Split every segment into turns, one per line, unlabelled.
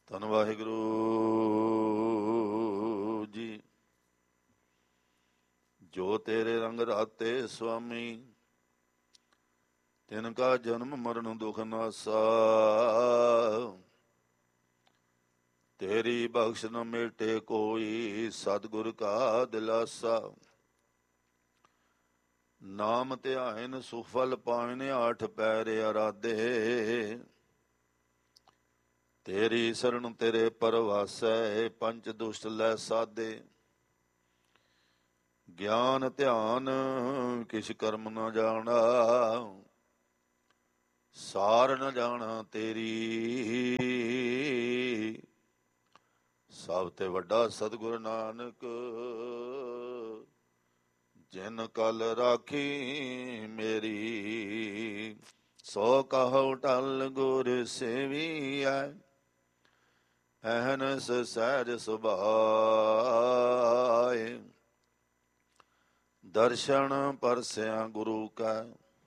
ਧੰਨ ਵਾਹਿਗੁਰੂ ਜੀ। ਜੋ ਤੇਰੇ ਰੰਗ ਰਾਤੇ ਸੁਆਮੀ, ਤਿਨ ਕਾ ਜਨਮ ਮਰਨ ਦੁਖ ਨਾਸਾ। ਤੇਰੀ ਬਖਸ਼ ਨ ਮੇਟੇ ਕੋਈ, ਸਤਿਗੁਰ ਕਾ ਦਿਲਾਸਾ। ਨਾਮ ਧਿਆਇਨ ਸੁਫਲ ਪਾਇਨ, ਆਠ ਪੈਰ ਅਰਾਧੇ। ਤੇਰੀ ਸਰਣ ਤੇਰੇ ਪਰਵਾਸੈ, ਪੰਚ ਦੁਸ਼ਟ ਲੈ ਸਾਧੇ। ਗਿਆਨ ਧਿਆਨ ਕਿਛ ਕਰਮ ਨ ਜਾਣਾ, ਸਾਰ ਨ ਜਾਣਾ ਤੇਰੀ। ਸਭ ਤੇ ਵੱਡਾ ਸਤਿਗੁਰ ਨਾਨਕ, ਜਿਨ ਕਲ ਰਾਖੀ ਮੇਰੀ। ਸੋ ਕਹੋ ਟਲ ਗੁਰ ਸੇਵੀਐ, ਅਹਨਸ ਸਹਿਜ ਸੁਭਾਏ। ਦਰਸ਼ਨ ਪਰਸਿਆ ਗੁਰੂ ਕੈ,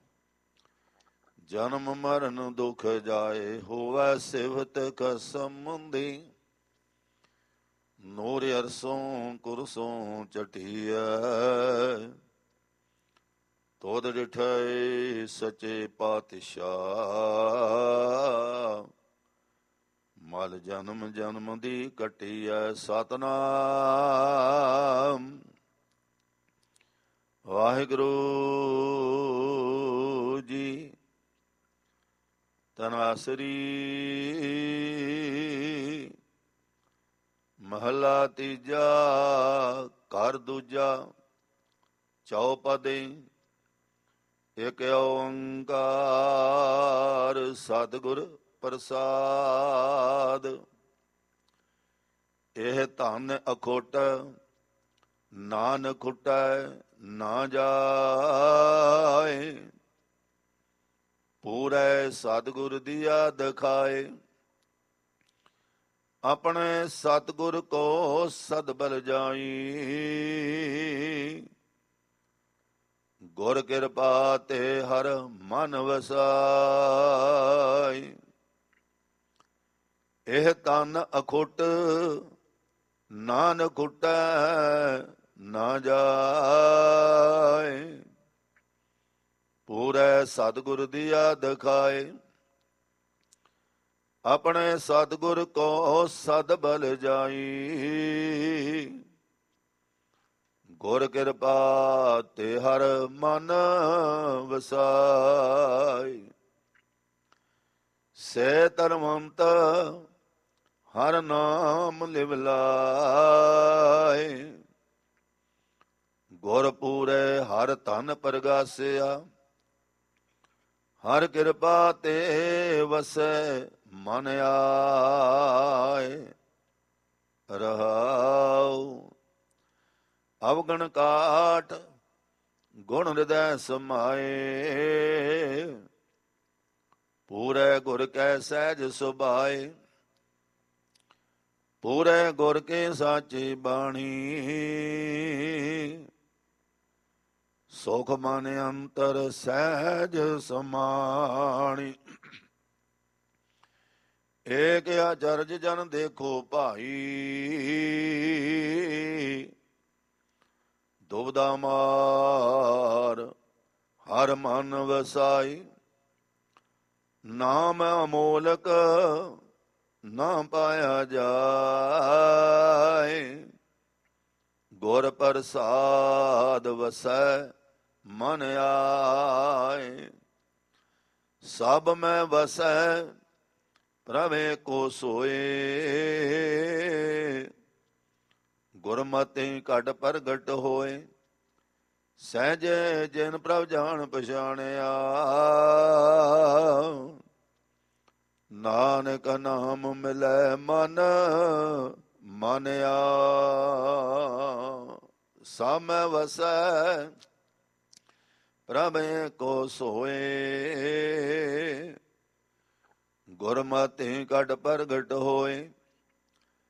ਜਨਮ ਮਰਨ ਦੁਖ ਜਾਏ। ਹੋਵੈ ਸਿਵਤ ਕਸਮੁੰਦੀ, ਨੂਰ ਅਰਸੋਂ ਕੁਰਸੋਂ ਚਟੀਐ। ਤੋਦ ਡਿਠੈ ਸੱਚੇ ਪਾਤਸ਼ਾਹ, ਮਲ ਜਨਮ ਜਨਮ ਦੀ ਕੱਟੀਐ। ਸਤਿਨਾਮ ਵਾਹਿਗੁਰੂ ਜੀ। ਧਨਵਾਸਰੀ ਮਹਲਾ ਤੀਜਾ, ਘਰ ਦੂਜਾ। ਚੌਪਦੀ। ਇਕ ਓੰਕਾਰ ਸਤਿਗੁਰ ਪ੍ਰਸਾਦ। ਇਹ ਧਨ ਅਖੋਟ, ਨਾਨਕ ਖੁਟੈ ਨਾ ਜਾਏ। ਪੂਰੇ ਸਤਿਗੁਰ ਦੀਆ ਦਿਖਾਏ, ਆਪਣੇ ਸਤਿਗੁਰ ਕੋ ਸਦਬਲ ਜਾਈ। ਗੁਰ ਕਿਰਪਾ ਤੇ ਹਰ ਮਨ ਵਸਾਈ। ਇਹ ਤਨ ਅਖੁੱਟ, ਨਾਨਕ ਖੁਟੈ ਨਾ ਜਾਏ। ਪੂਰੇ ਸਤਿਗੁਰ ਦੀਆ ਦਿਖਾਏ, ਆਪਣੇ ਸਤਿਗੁਰ ਕੋ ਸਦਬਲ ਜਾਈ। ਗੁਰ ਕਿਰਪਾ ਤੇ ਹਰ ਮਨ ਵਸਾਈ। ਸੇ ਧਰਮੰਤ ਹਰ ਨਾਮ ਲਿਵ ਲਾਏ। ਗੁਰ ਪੂਰੇ ਹਰ ਧਨ ਪ੍ਰਗਾਸਿਆ, ਹਰ ਕਿਰਪਾ ਤੇ ਵਸੈ ਮਨ ਆਏ। ਰਹਾਉ ਅਵਗਣ ਕਾਟ, ਗੁਣ ਹਿਰਦੈ ਸਮਾਏ। ਪੂਰੇ ਗੁਰ ਕੈ ਸਹਿਜ ਸੁਭਾਏ, ਪੂਰੇ ਗੁਰ ਕੇ ਸਾਚੀ ਬਾਣੀ। ਸੁਖ ਮਨ ਅੰਤਰ ਸਹਿਜ ਸਮਾਣੀ। ਏਕ ਅਚਰਜ ਜਨ ਦੇਖੋ ਭਾਈ, ਦੁਬਦਾ ਮਾਰ ਹਰ ਮਨ ਵਸਾਈ। ਨਾਮ ਅਮੋਲਕ ਨਾ ਪਾਇਆ ਜਾਏ। ਗੁਰ ਪ੍ਰਸਾਦ ਵਸੈ ਮਨ ਆਏ। ਸਭ ਮੈਂ ਵਸੈ ਪ੍ਰਭੇ ਕੋ ਸੋਏ। ਗੁਰਮਤਿ ਘਟ ਪ੍ਰਗਟ ਹੋਏ, ਸਹਿਜੇ ਜਿਨ ਪ੍ਰਭ ਜਾਣ ਪਛਾਣਿਆ। ਨਾਨਕ ਨਾਮ ਮਿਲੈ ਮਨ ਮਾਨਿਆ। ਸਾਮੈ ਵਸੈ ਪ੍ਰਭੇ ਕੋ ਸੋਏ। ਗੁਰਮਤਿ ਘਟ ਪ੍ਰਗਟ ਹੋਏ,